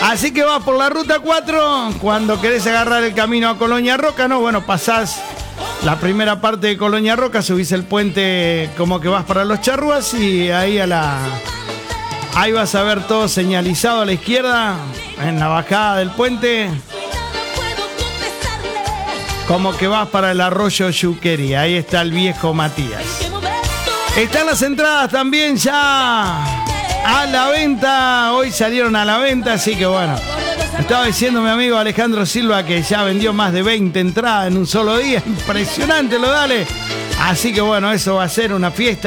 Así que vas por la ruta 4, cuando querés agarrar el camino a Colonia Roca, ¿no? Bueno, pasás la primera parte de Colonia Roca, subís el puente como que vas para Los Charrúas y ahí ahí vas a ver todo señalizado a la izquierda, en la bajada del puente, como que vas para el arroyo Yuquerí. Ahí está el viejo Matías. Están las entradas también ya a la venta. Hoy salieron a la venta, así que bueno. Estaba diciendo mi amigo Alejandro Silva que ya vendió más de 20 entradas en un solo día. Impresionante, lo dale. Así que bueno, eso va a ser una fiesta.